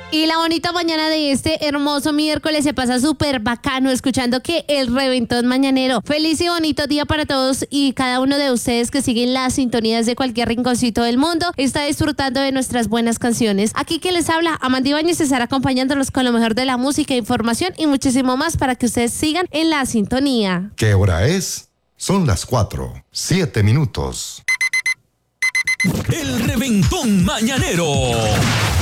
Y la bonita mañana de este hermoso miércoles se pasa súper bacano escuchando que el reventón mañanero. Feliz y bonito día para todos y cada uno de ustedes que siguen las sintonías de cualquier rinconcito del mundo. Está disfrutando de nuestras buenas canciones. Aquí que les habla, Amanda Ibáñez, estará acompañándolos con lo mejor de la música, información y muchísimo más para que ustedes sigan en la sintonía. ¿Qué hora es? Son las 4:07. El reventón mañanero.